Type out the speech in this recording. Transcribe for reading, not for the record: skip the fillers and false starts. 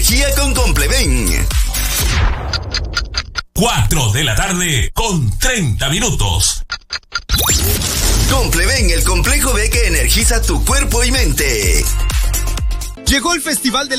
energía con Compleven. 4 de la tarde con 30 minutos. Compleven, el complejo B que energiza tu cuerpo y mente. Llegó el Festival de